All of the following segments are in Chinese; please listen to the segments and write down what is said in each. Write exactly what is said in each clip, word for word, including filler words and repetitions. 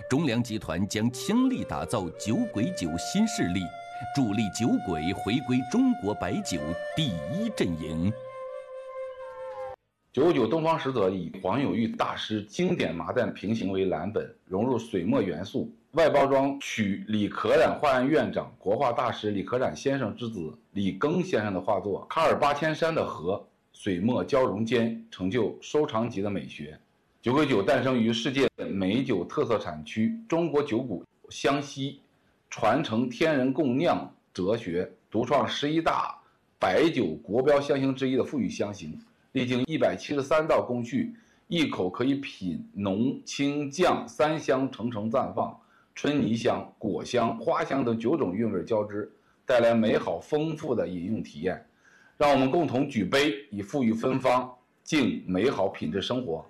中粮集团将倾力打造酒鬼酒新势力，助力酒鬼回归中国白酒第一阵营。 九九东方使者以黄有玉大师经典麻蛋平行为蓝本，融入水墨元素，外包装取李可染画院院长、国画大师李可染先生之子李庚先生的画作《喀尔巴阡山的河》，水墨交融间成就收藏级的美学。酒鬼酒诞生于世界美酒特色产区中国酒谷湘西，传承天人共酿哲学，独创十一大白酒国标香型之一的馥郁香型。历经一百七十三道工序，一口可以品浓清酱三香层层绽放，春泥香、果香、花香等九种韵味交织，带来美好丰富的饮用体验。让我们共同举杯，以馥郁芬芳，敬美好品质生活。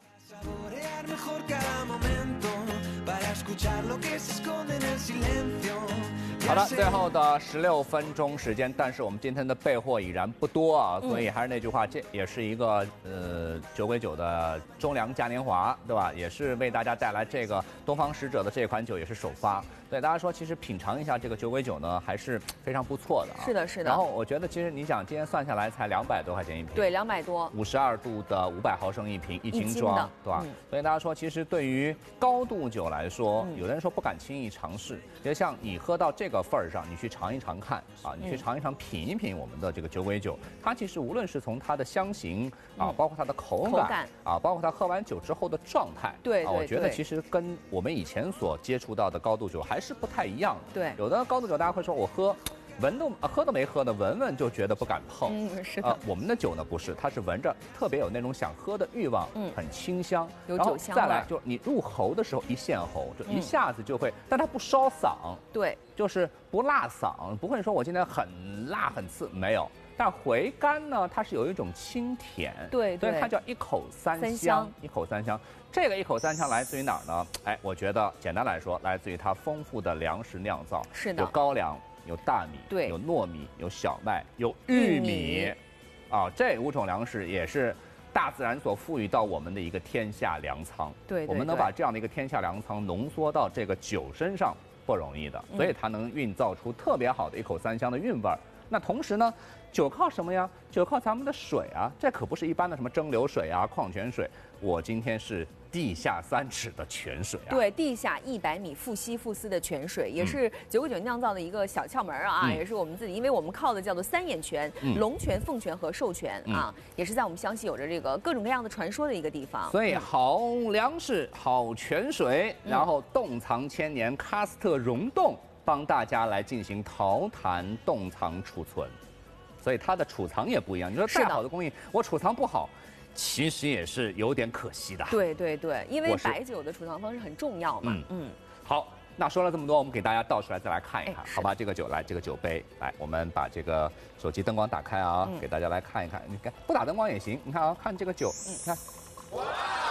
好的，最后的十六分钟时间，但是我们今天的备货已然不多啊，所以还是那句话，这也是一个呃酒鬼酒的中粮嘉年华，对吧？也是为大家带来这个东方使者的这款酒，也是首发。对大家说，其实品尝一下这个酒鬼酒呢，还是非常不错的啊。 是的，是的。 然后我觉得，其实你想，今天算下来才两百多块钱一瓶。 对，两百多。 五十二度的五百毫升一瓶，一斤装，对吧？ 嗯、 所以大家说，其实对于高度酒来说，嗯、有的人说不敢轻易尝试，就像你喝到这个份儿上，你去尝一尝看啊，你去尝一尝、品一品我们的这个酒鬼酒，它其实无论是从它的香型啊，包括它的口感, 口感啊，包括它喝完酒之后的状态， 对, 对, 啊，我觉得其实跟我们以前所接触到的高度酒还是不太一样的。 对， 有的高度酒大家会说我喝。闻都喝都没喝的，闻闻就觉得不敢碰。 嗯，是的。 呃，我们的酒呢不是，它是闻着特别有那种想喝的欲望，嗯，很清香， 有酒香味。 再来，就你入喉的时候一陷喉，就一下子就会，嗯、但它不烧嗓， 对， 就是不辣嗓，不会说我今天很辣很刺，没有。但回甘呢，它是有一种清甜， 对对， 所以它叫一口三香， 三香一口三香。这个一口三香来自于哪儿呢？哎，我觉得简单来说，来自于它丰富的粮食酿造， 是的， 有高粱。有大米， 对， 有糯米，有小麦，有玉米， 玉米啊，这五种粮食也是大自然所赋予到我们的一个天下粮仓。 对， 对， 对， 我们能把这样的一个天下粮仓浓缩到这个酒身上不容易的，所以它能运造出特别好的一口三香的韵味儿。那同时呢，酒靠什么呀？酒靠咱们的水啊，这可不是一般的什么蒸馏水啊、矿泉水。我今天是地下三尺的泉水啊！ 对，地下一百米复吸复丝的泉水，也是九九九酿造的一个小窍门啊，嗯、也是我们自己，因为我们靠的叫做三眼泉、嗯、龙泉、凤泉和寿泉啊，嗯、也是在我们湘西有着这个各种各样的传说的一个地方。 所以好粮食、好泉水，嗯、然后冻藏千年喀斯特溶洞，帮大家来进行陶坛冻藏储存，所以它的储藏也不一样。你说再好的工艺，我储藏不好。其实也是有点可惜的。 对对对，因为白酒的储藏方式很重要嘛。嗯嗯。 好，那说了这么多，我们给大家倒出来再来看一看，好吧？这个酒来，这个酒杯来，我们把这个手机灯光打开啊，嗯、给大家来看一看。你看，不打灯光也行。你看啊，看这个酒，嗯、你看，哇，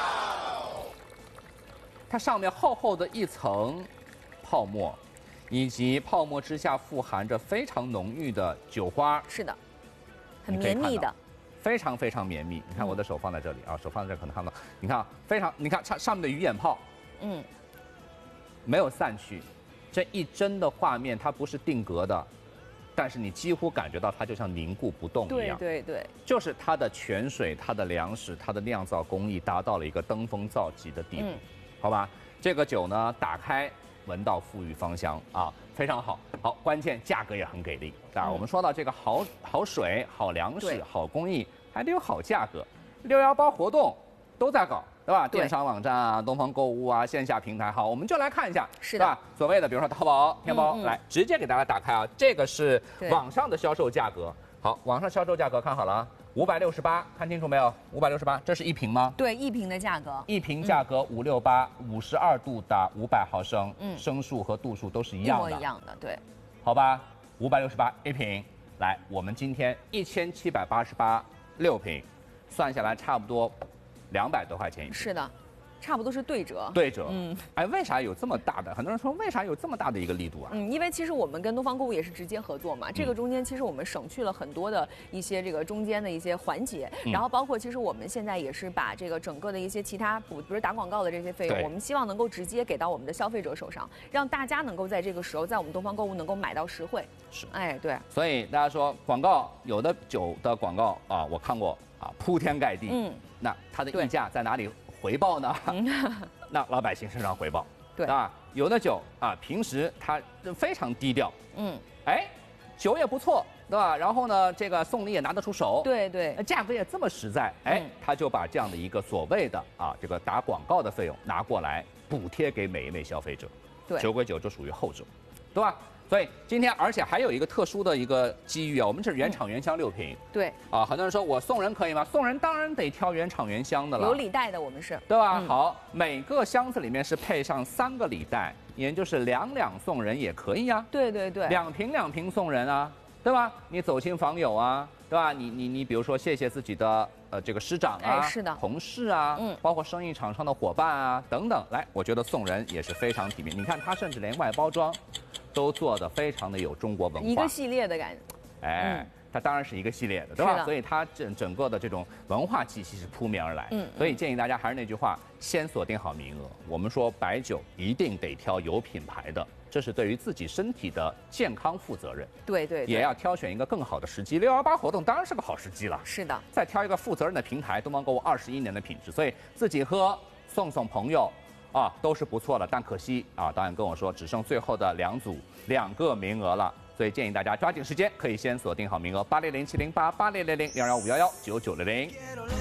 它上面厚厚的一层泡沫，以及泡沫之下富含着非常浓郁的酒花。 是的，很绵密的。 非常非常绵密，你看我的手放在这里啊，手放在这可能看不到。你看，非常，你看上上面的鱼眼泡，嗯，没有散去，这一帧的画面它不是定格的，但是你几乎感觉到它就像凝固不动一样。 对对对， 就是它的泉水、它的粮食、它的酿造工艺达到了一个登峰造极的地步，嗯、好吧？这个酒呢，打开闻到馥郁芳香啊，非常好。好，关键价格也很给力。当然，我们说到这个好好水、好粮食、好工艺，还得有好价格。六幺八活动都在搞，对吧？电商网站啊、东方购物啊、线下平台，好，我们就来看一下， 是的， 吧？所谓的，比如说淘宝、天猫， 嗯嗯来直接给大家打开啊，这个是网上的销售价格。好，网上销售价格看好了啊。五百六十八，看清楚没有？五百六十八，这是一瓶吗？ 对，一瓶的价格。 一瓶价格五六八，五十二度的五百毫升，嗯，升数和度数都是一样的， 一模一样的，对。 好吧，五百六十八一瓶。来，我们今天一千七百八十八六瓶，算下来差不多两百多块钱一瓶。 是的。 差不多是对折。 对折，嗯，哎，为啥有这么大的？很多人说为啥有这么大的一个力度啊？ 嗯，因为其实我们跟东方购物也是直接合作嘛，这个中间其实我们省去了很多的一些这个中间的一些环节，嗯、然后包括其实我们现在也是把这个整个的一些其他不不是打广告的这些费用，我们希望能够直接给到我们的消费者手上，让大家能够在这个时候在我们东方购物能够买到实惠。 是， 哎，对。 所以大家说广告有的酒的广告啊，我看过啊，铺天盖地。嗯，那它的溢价在哪里回报呢？那老百姓身上回报。对啊，有的酒啊，平时它非常低调。嗯，哎，酒也不错，对吧？然后呢，这个送礼也拿得出手。 对对， 价格也这么实在，哎，他就把这样的一个所谓的啊，这个打广告的费用拿过来补贴给每一位消费者。对，酒鬼酒就属于后者，对吧？所以今天，而且还有一个特殊的一个机遇啊，我们是原厂原箱六瓶。 对。 啊，很多人说我送人可以吗？送人当然得挑原厂原箱的了。 有礼袋的，我们是。 对吧？嗯、好，每个箱子里面是配上三个礼袋，也就是两两送人也可以呀、啊。 对对对。 两瓶两瓶送人啊，对吧？你走亲访友啊，对吧？你你你，比如说谢谢自己的呃这个师长啊， 哎、是的， 同事啊，嗯，包括生意场上的伙伴啊等等，来，我觉得送人也是非常体面。你看它甚至连外包装。都做得非常的有中国文化， 一个系列的感觉， 哎，嗯、它当然是一个系列的，对吧？所以它整整个的这种文化气息是扑面而来。嗯，所以建议大家还是那句话，先锁定好名额。我们说白酒一定得挑有品牌的，这是对于自己身体的健康负责任。 对 对, 对， 也要挑选一个更好的时机。六幺八活动当然是个好时机了。 是的， 再挑一个负责任的平台，东方购物二十一年的品质，所以自己喝送送朋友。啊，都是不错的，但可惜啊，导演跟我说只剩最后的两组两个名额了，所以建议大家抓紧时间，可以先锁定好名额，八零零七零八八零零零零二幺五幺幺九九零零。